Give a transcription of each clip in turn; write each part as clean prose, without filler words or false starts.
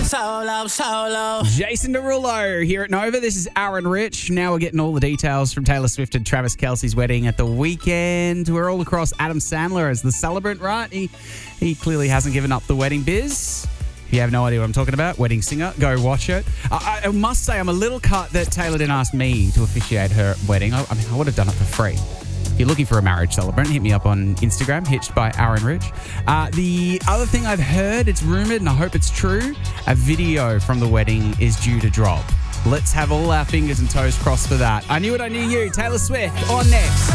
Solo. Jason Derulo here at Nova. This is Aaron Rich. Now we're getting all the details from Taylor Swift and Travis Kelce's wedding at the weekend. We're all across Adam Sandler as the celebrant, right? He clearly hasn't given up the wedding biz. If you have no idea what I'm talking about, Wedding Singer, go watch it. I must say I'm a little cut that Taylor didn't ask me to officiate her wedding. I mean, I would have done it for free. If you're looking for a marriage celebrant, hit me up on Instagram, Hitched by Aaron Rich. The other thing I've heard, it's rumoured and I hope it's true, a video from the wedding is due to drop. Let's have all our fingers and toes crossed for that. I Knew It, I Knew You, Taylor Swift, on next.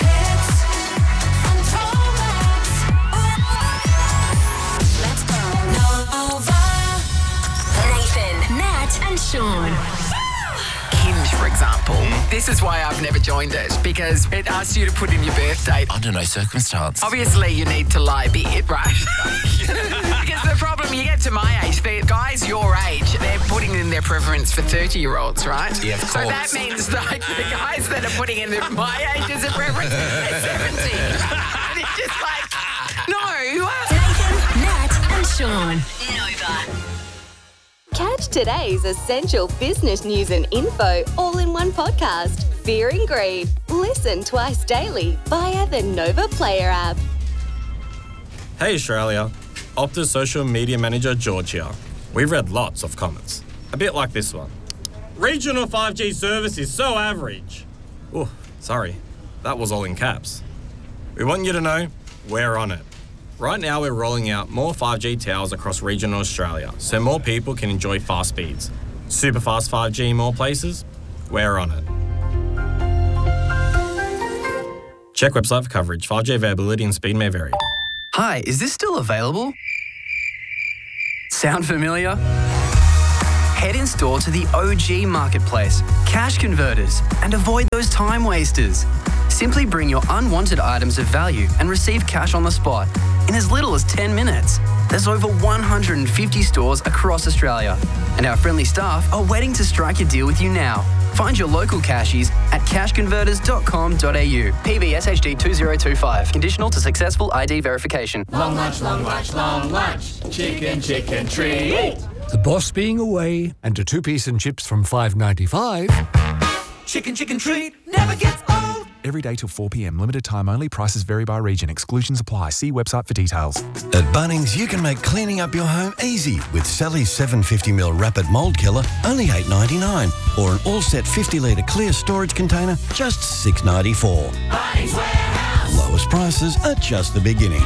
Nathan, Nat and Sean. Hinge, for example. This is why I've never joined it, because it asks you to put in your birth date. Under no circumstance. Obviously, you need to lie a bit, right? Because the problem, you get to my age, the guys your age, they're putting in their preference for 30-year-olds, right? Yeah, of course. So that means like the guys that are putting in my age as a preference, they're 70. And it's just like, no. Nathan, Nat and Sean. Nova. Catch today's essential business news and info all in one podcast. Fear and Greed. Listen twice daily via the Nova Player app. Hey Australia, Optus social media manager George here. We've read lots of comments, a bit like this one. Regional 5G service is so average. Oh, sorry, that was all in caps. We want you to know we're on it. Right now we're rolling out more 5G towers across regional Australia so more people can enjoy fast speeds. Super fast 5G in more places? We're on it. Check website for coverage. 5G availability and speed may vary. Hi, is this still available? Sound familiar? Head in store to the OG Marketplace, Cash Converters, and avoid those time wasters. Simply bring your unwanted items of value and receive cash on the spot in as little as 10 minutes. There's over 150 stores across Australia, and our friendly staff are waiting to strike a deal with you now. Find your local cashies at cashconverters.com.au. PBSHD 2025. Conditional to successful ID verification. Long lunch, long lunch, long lunch. Chicken, chicken treat. The boss being away and a two-piece and chips from $5.95. Chicken, chicken treat never gets old. Every day till 4 p.m. Limited time only. Prices vary by region. Exclusions apply. See website for details. At Bunnings, you can make cleaning up your home easy with Sally's 750ml Rapid Mold Killer, only $8.99. Or an all-set 50-litre clear storage container, just $6.94. Bunnings Warehouse. Lowest prices are just the beginning.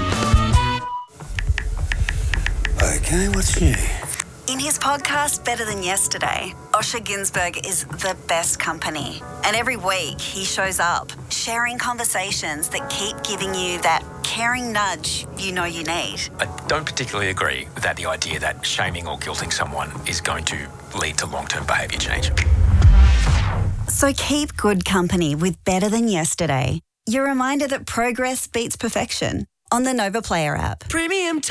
Okay, what's new? In his podcast, Better Than Yesterday, Osher Günsberg is the best company. And every week he shows up, sharing conversations that keep giving you that caring nudge you know you need. I don't particularly agree that the idea that shaming or guilting someone is going to lead to long-term behaviour change. So keep good company with Better Than Yesterday. Your reminder that progress beats perfection on the Nova Player app. Premium